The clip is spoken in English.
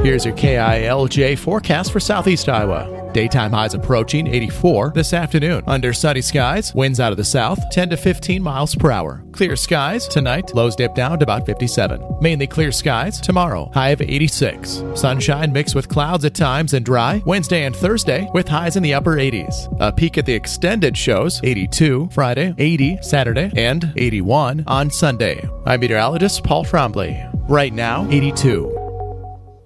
Here's your KILJ forecast for southeast Iowa. Daytime highs approaching 84 this afternoon. Under sunny skies, winds out of the south, 10 to 15 miles per hour. Clear skies tonight, lows dip down to about 57. Mainly clear skies tomorrow, high of 86. Sunshine mixed with clouds at times and dry Wednesday and Thursday with highs in the upper 80s. A peek at the extended shows 82 Friday, 80 Saturday, and 81 on Sunday. I'm meteorologist Paul Trombley. Right now, 82.